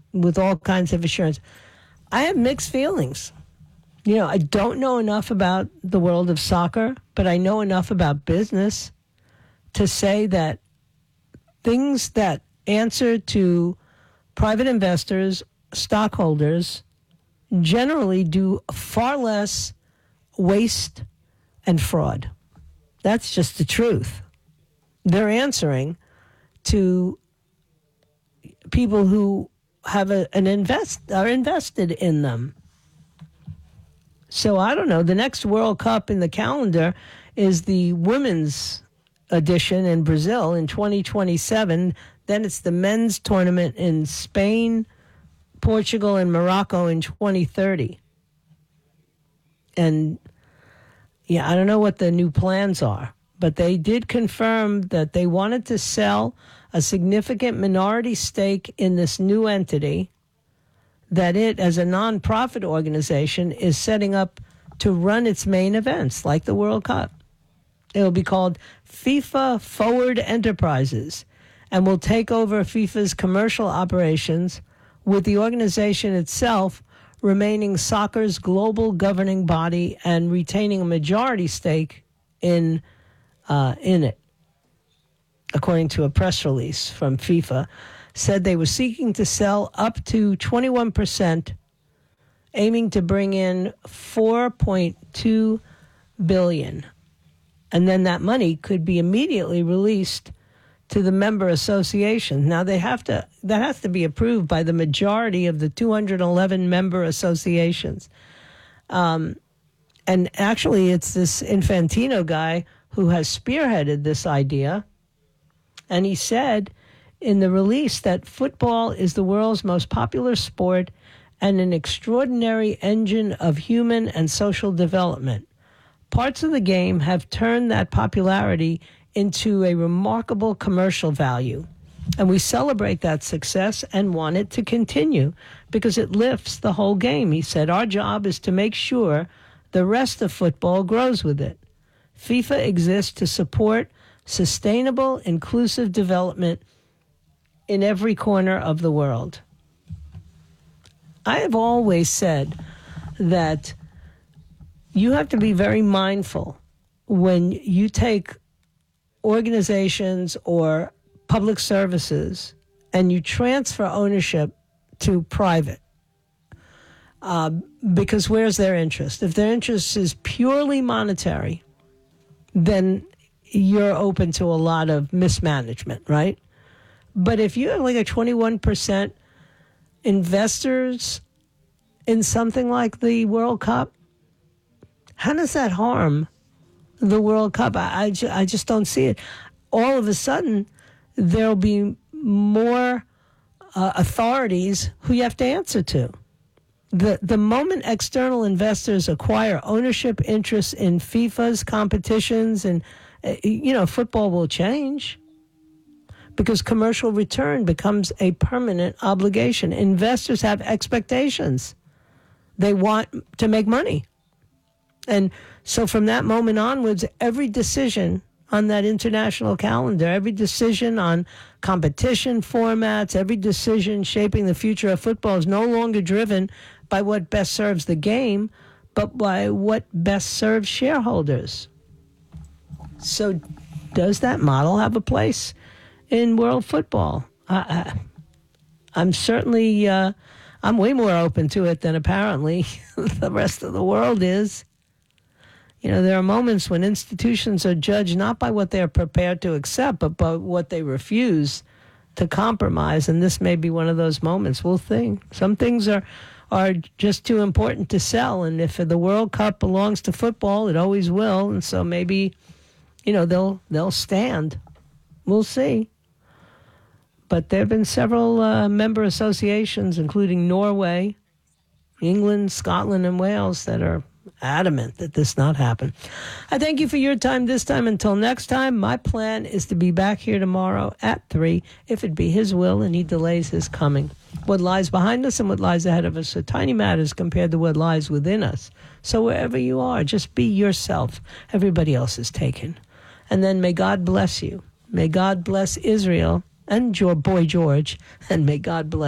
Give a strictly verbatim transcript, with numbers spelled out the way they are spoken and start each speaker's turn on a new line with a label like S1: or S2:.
S1: with all kinds of assurance. I have mixed feelings. You know, I don't know enough about the world of soccer, but I know enough about business to say that things that answer to private investors, stockholders, generally do far less waste and fraud. That's just the truth. They're answering to people who have a, an invest are invested in them. So I don't know. The next World Cup in the calendar is the women's edition in Brazil in twenty twenty-seven. Then it's the men's tournament in Spain, Portugal, and Morocco in twenty thirty. And yeah, I don't know what the new plans are, but they did confirm that they wanted to sell a significant minority stake in this new entity that it, as a nonprofit organization, is setting up to run its main events, like the World Cup. It will be called FIFA Forward Enterprises and will take over FIFA's commercial operations, with the organization itself remaining soccer's global governing body and retaining a majority stake in uh, in it. According to a press release from FIFA, said they were seeking to sell up to twenty-one percent, aiming to bring in four point two billion dollars. And then that money could be immediately released to the member associations. Now they have to that has to be approved by the majority of the two hundred eleven member associations. Um, and actually it's this Infantino guy who has spearheaded this idea. And he said in the release that football is the world's most popular sport and an extraordinary engine of human and social development. Parts of the game have turned that popularity into a remarkable commercial value. And we celebrate that success and want it to continue because it lifts the whole game. He said, our job is to make sure the rest of football grows with it. FIFA exists to support sustainable, inclusive development in every corner of the world. I have always said that you have to be very mindful when you take organizations or public services and you transfer ownership to private. Uh, because where's their interest? If their interest is purely monetary, then you're open to a lot of mismanagement, right? But if you have like a twenty-one percent investors in something like the World Cup, how does that harm the World Cup? I, I, ju- I just don't see it. All of a sudden, there'll be more uh, authorities who you have to answer to. The, the moment external investors acquire ownership interests in FIFA's competitions, and, uh, you know, football will change because commercial return becomes a permanent obligation. Investors have expectations. They want to make money. And so from that moment onwards, every decision on that international calendar, every decision on competition formats, every decision shaping the future of football is no longer driven by what best serves the game, but by what best serves shareholders. So does that model have a place in world football? I, I, I'm certainly, uh, I'm way more open to it than apparently the rest of the world is. You know, there are moments when institutions are judged not by what they're prepared to accept, but by what they refuse to compromise. And this may be one of those moments. We'll think. Some things are, are just too important to sell. And if the World Cup belongs to football, it always will. And so maybe, you know, they'll they'll stand. We'll see. But there have been several uh, member associations, including Norway, England, Scotland, and Wales, that are adamant that this not happen. I thank you for your time this time. Until next time, my plan is to be back here tomorrow at three, if it be his will and he delays his coming. What lies behind us and what lies ahead of us are tiny matters compared to what lies within us. So wherever you are, just be yourself. Everybody else is taken. And then may God bless you. May God bless Israel and your boy George. And may God bless